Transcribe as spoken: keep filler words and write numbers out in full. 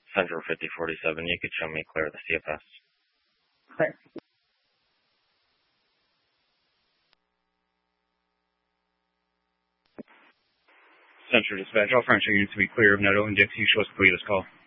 Central fifty forty-seven, you could show me clear of the C F S. Clear. Central Dispatch, all French units to be clear of Netto and Dixie. Show us clear this call.